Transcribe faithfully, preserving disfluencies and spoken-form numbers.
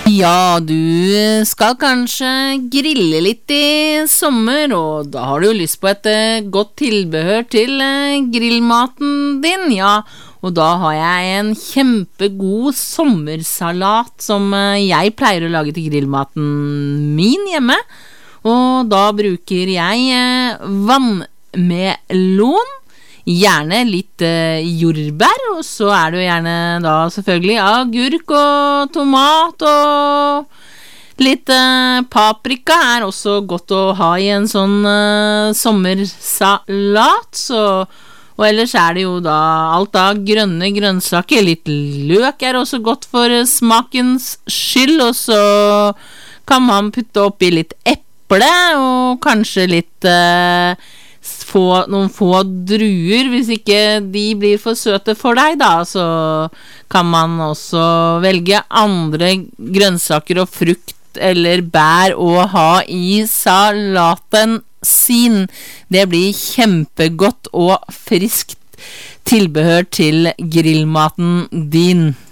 Ja, du skal kanskje grille litt i sommer, og da har du jo lyst på et eh, godt tilbehør til eh, grillmaten din, ja. Og da har jeg en kjempegod sommersalat som eh, jeg pleier å lage til grillmaten min hjemme. Og da bruker jeg eh, vannmelon, gjerne litt eh, jordbær, og så er det jo gjerne da selvfølgelig agurk og tomat og litt eh, paprika er også godt å ha i en sånn eh, sommersalat, så, og ellers er det jo da alt av grønne grønnsaker, litt løk er også godt for eh, smakens skyld, og så kan man putte oppi litt eple og kanskje litt eh, få noen få druer, hvis ikke de blir for søte for deg da, så kan man også velge andre grønnsaker og frukt eller bær å ha i salaten sin. Det blir kjempegodt og friskt tilbehør til grillmaten din.